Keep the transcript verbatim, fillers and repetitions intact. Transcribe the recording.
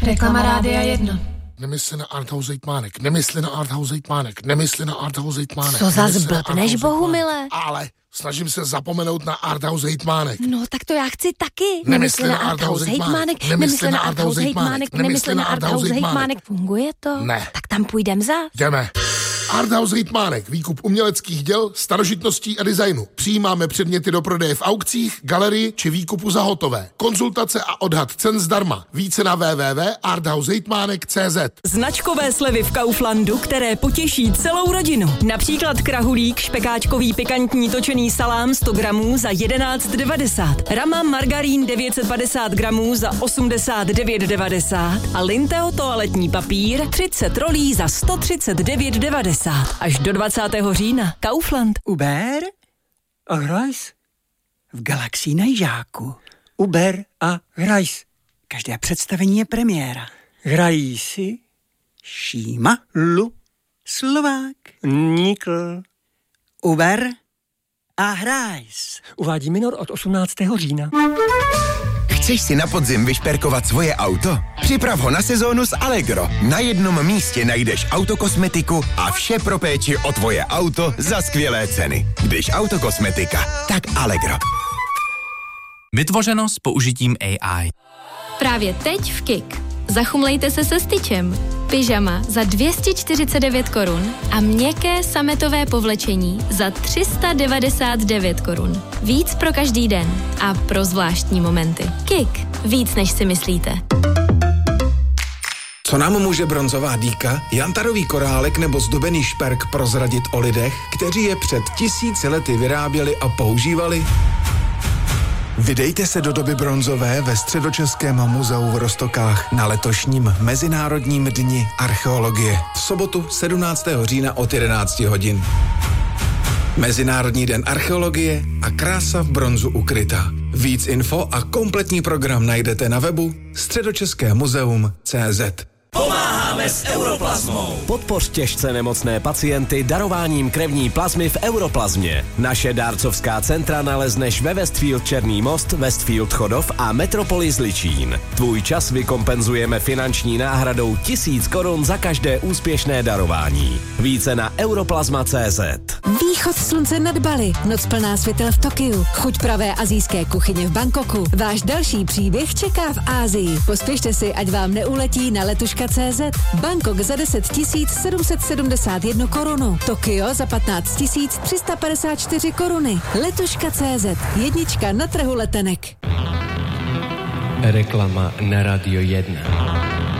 Reklama Rádia jedna. Nemysli na Arthouse Hejtmánek, nemysli na Arthouse Hejtmánek, nemysli na Arthouse Hejtmánek. Co za zblbneš, Bohumile? Ale snažím se zapomenout na Arthouse Hejtmánek. No tak to já chci taky. Nemysli na Arthouse Hejtmánek, nemysli na Arthouse Hejtmánek, nemysli na Arthouse Hejtmánek. Funguje to? Ne. Tak tam půjdem za. Jdeme. Arthouse Hejtmánek, výkup uměleckých děl, starožitností a designu. Přijímáme předměty do prodeje v aukcích, galerii či výkupu za hotové. Konzultace a odhad cen zdarma. Více na w w w tečka arthouse hejtmánek tečka c z. Značkové slevy v Kauflandu, které potěší celou rodinu. Například krahulík, špekáčkový pikantní točený salám sto gramů za jedenáct devadesát. Rama margarín devět set padesát gramů za osmdesát devět devadesát. A Linteo toaletní papír třicet rolí za sto třicet devět devadesát. Až do dvacátého října. Kaufland. Uber a hraj v Galaxii na Jižáku. Uber a hraj. Každé představení je premiéra. Hrají si Šíma, Lu, Slovák, Nikl, Uber a hraj. Uvádí minor od osmnáctého října. Chceš si na podzim vyšperkovat svoje auto? Připrav ho na sezónu s Allegro. Na jednom místě najdeš autokosmetiku a vše pro péči o tvoje auto za skvělé ceny. Když autokosmetika, tak Allegro. Vytvořeno s použitím A I. Právě teď v Kik. Zachumlejte se se styčem. Pyžama za dvě stě čtyřicet devět korun a měkké sametové povlečení za tři sta devadesát devět korun. Víc pro každý den a pro zvláštní momenty. Kik. Víc, než si myslíte. Co nám může bronzová dýka, jantarový korálek nebo zdobený šperk prozradit o lidech, kteří je před tisíci lety vyráběli a používali? Vydejte se do doby bronzové ve Středočeském muzeu v Roztokách na letošním Mezinárodním dni archeologie v sobotu sedmnáctého října od jedenácti hodin. Mezinárodní den archeologie a krása v bronzu ukrytá. Víc info a kompletní program najdete na webu středočeské muzeum tečka cé zet. Pomáháme s Europlazmou. Podpoř těžce nemocné pacienty darováním krevní plazmy v Europlazmě. Naše dárcovská centra nalezneš ve Westfield Černý most, Westfield Chodov a Metropolis Ličín. Tvůj čas vykompenzujeme finanční náhradou tisíc korun za každé úspěšné darování. Více na europlazma tečka cé zet. Východ slunce nad Bali, noc plná světel v Tokiu, chuť pravé asijské kuchyně v Bangkoku. Váš další příběh čeká v Asii. Pospěšte si, ať vám neuletí na letuška tečka cé zet. Bangkok za deset tisíc sedm set sedmdesát jedna korun. Tokio za patnáct tisíc tři sta padesát čtyři koruny. Letuška tečka cé zet. Jednička na trhu letenek. Reklama na Radio jedna.